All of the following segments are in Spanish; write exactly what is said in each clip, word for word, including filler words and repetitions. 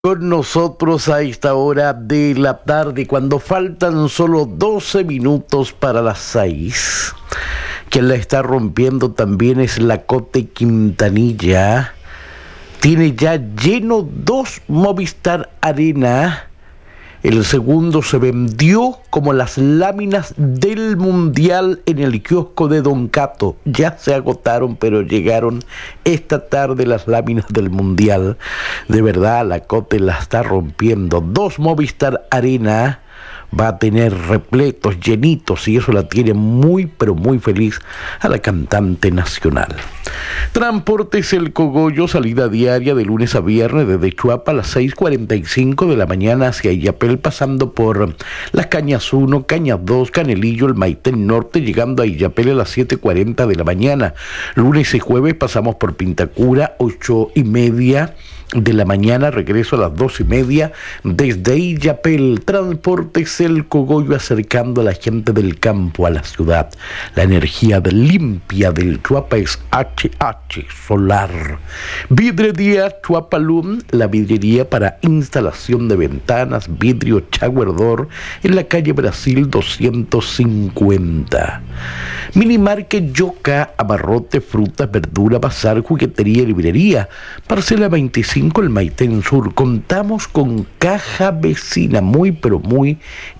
Con nosotros a esta hora de la tarde, cuando faltan solo doce minutos para las seis. Quien la está rompiendo también es la Cote Quintanilla. Tiene ya lleno dos Movistar Arena. El segundo se vendió como las láminas del Mundial en el kiosco de Don Cato. Ya se agotaron, pero llegaron esta tarde las láminas del Mundial. De verdad, la Cote la está rompiendo. Dos Movistar Arena va a tener repletos, llenitos, y eso la tiene muy, pero muy feliz a la cantante nacional. Transportes El Cogollo, salida diaria de lunes a viernes desde Chuapa a las seis cuarenta y cinco de la mañana hacia Illapel, pasando por Las Cañas uno, Cañas dos, Canelillo, el Maitén Norte, llegando a Illapel a las siete cuarenta de la mañana. Lunes y jueves pasamos por Pintacura, ocho y media de la mañana, regreso a las dos y media desde Illapel. Transportes El Cogollo, acercando a la gente del campo a la ciudad. La energía de limpia del Chuapa es H H Solar. Vidrería Chuapalum, la vidriería para instalación de ventanas, vidrio Shower Door, en la calle Brasil doscientos cincuenta. Minimarket Yoka, abarrote, frutas, verdura, bazar, juguetería y librería. Parcela veinticinco, el Maitén Sur. Contamos con caja vecina, muy pero muy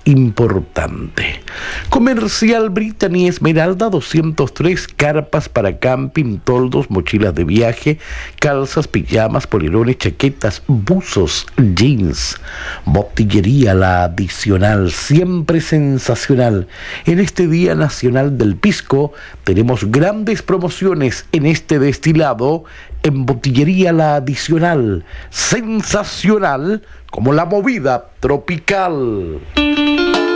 importante. Comercial Brittany Esmeralda doscientos tres, carpas para camping, toldos, mochilas de viaje, calzas, pijamas, polerones, chaquetas, buzos, jeans. Botillería La Adicional, siempre sensacional. En este Día Nacional del Pisco tenemos grandes promociones en este destilado en Botillería La Adicional, sensacional como la movida tropical.